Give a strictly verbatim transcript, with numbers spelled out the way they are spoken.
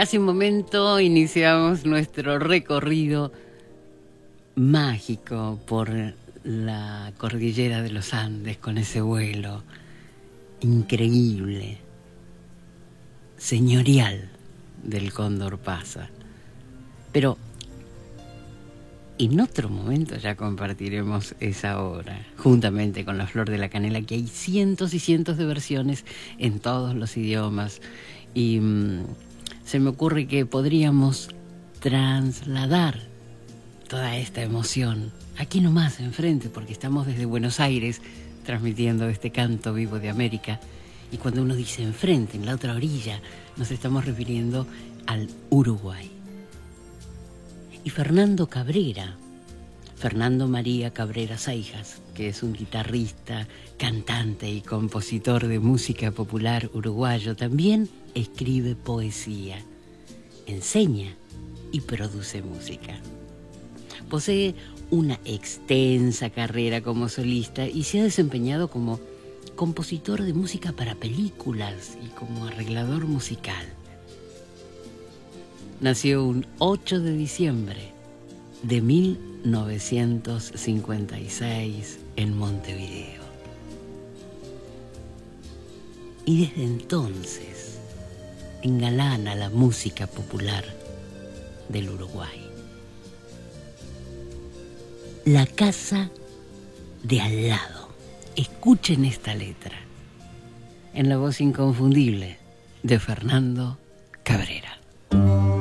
Hace un momento iniciamos nuestro recorrido mágico por la cordillera de los Andes con ese vuelo increíble, señorial del Cóndor Pasa. Pero en otro momento ya compartiremos esa obra, juntamente con La Flor de la Canela, que hay cientos y cientos de versiones en todos los idiomas. Y mmm, se me ocurre que podríamos trasladar toda esta emoción aquí nomás enfrente, porque estamos desde Buenos Aires transmitiendo este canto vivo de América. Y cuando uno dice enfrente, en la otra orilla, nos estamos refiriendo al Uruguay. Y Fernando Cabrera, Fernando María Cabrera Seijas, que es un guitarrista, cantante y compositor de música popular uruguayo, también escribe poesía, enseña y produce música. Posee una extensa carrera como solista y se ha desempeñado como compositor de música para películas y como arreglador musical. Nació un ocho de diciembre de mil novecientos cincuenta y seis en Montevideo. Y desde entonces engalana la música popular del Uruguay. La casa de al lado. Escuchen esta letra en la voz inconfundible de Fernando Cabrera.